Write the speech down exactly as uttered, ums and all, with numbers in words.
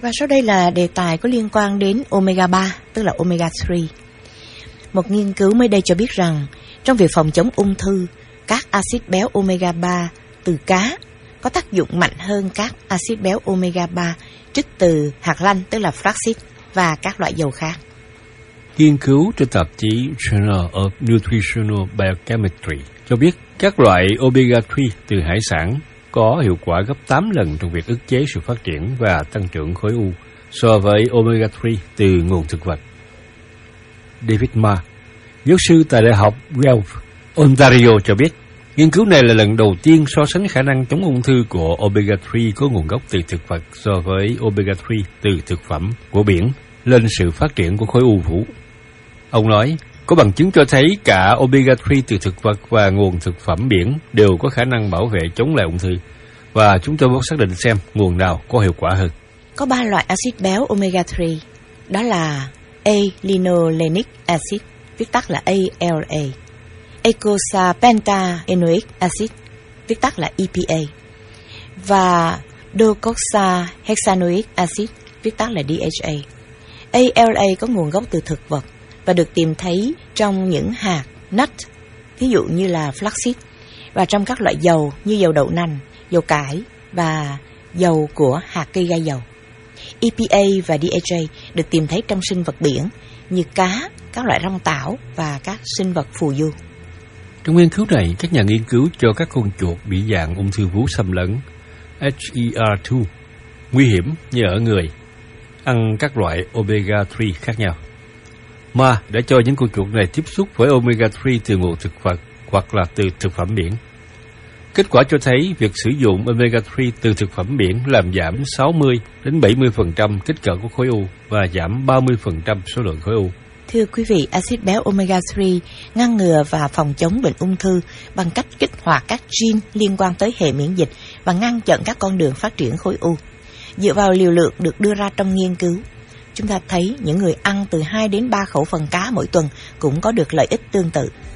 Và sau đây là đề tài có liên quan đến omega ba, tức là omega ba. Một nghiên cứu mới đây cho biết rằng trong việc phòng chống ung thư, các axit béo omega ba từ cá có tác dụng mạnh hơn các axit béo omega ba trích từ hạt lanh, tức là flaxseed, và các loại dầu khác. Nghiên cứu trên tạp chí Journal of Nutritional Biochemistry cho biết các loại omega ba từ hải sản có hiệu quả gấp tám lần trong việc ức chế sự phát triển và tăng trưởng khối u so với omega ba từ nguồn thực vật. David Ma, giáo sư tại Đại học Guelph, Ontario cho biết, nghiên cứu này là lần đầu tiên so sánh khả năng chống ung thư của omega ba có nguồn gốc từ thực vật so với omega ba từ thực phẩm của biển lên sự phát triển của khối u vú. Ông nói, có bằng chứng cho thấy cả omega ba từ thực vật và nguồn thực phẩm biển đều có khả năng bảo vệ chống lại ung thư, và chúng tôi muốn xác định xem nguồn nào có hiệu quả hơn. Có ba loại axit béo omega ba, đó là A-linolenic acid, viết tắt là A L A, eicosapentaenoic acid, viết tắt là E P A, và docosahexaenoic acid, viết tắt là D H A. A L A có nguồn gốc từ thực vật và được tìm thấy trong những hạt nut, ví dụ như là flaxseed, và trong các loại dầu như dầu đậu nành, dầu cải và dầu của hạt cây gai dầu. E P A và D H A được tìm thấy trong sinh vật biển như cá, các loại rong tảo và các sinh vật phù du. Trong nghiên cứu này, các nhà nghiên cứu cho các con chuột bị dạng ung thư vú xâm lấn H E R hai nguy hiểm như ở người ăn các loại omega ba khác nhau. Ma đã cho những con chuột này tiếp xúc với omega ba từ nguồn thực vật hoặc là từ thực phẩm biển. Kết quả cho thấy việc sử dụng omega ba từ thực phẩm biển làm giảm sáu mươi đến bảy mươi phần trăm kích cỡ của khối u và giảm ba mươi phần trăm số lượng khối u. Thưa quý vị, axit béo omega ba ngăn ngừa và phòng chống bệnh ung thư bằng cách kích hoạt các gene liên quan tới hệ miễn dịch và ngăn chặn các con đường phát triển khối u. Dựa vào liều lượng được đưa ra trong nghiên cứu, chúng ta thấy những người ăn từ hai đến ba khẩu phần cá mỗi tuần cũng có được lợi ích tương tự.